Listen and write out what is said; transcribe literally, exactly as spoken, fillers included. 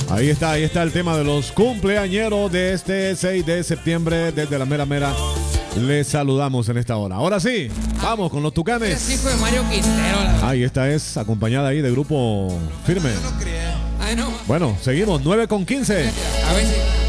Ahí está, ahí está el tema de los cumpleañeros de este seis de septiembre. Desde la mera mera les saludamos en esta hora. Ahora sí, vamos con los Tucanes. Es hijo de Mario Quintero. La... Ahí esta es acompañada ahí de Grupo Firme. Ay, no. Bueno, seguimos, nueve con quince. A ver si...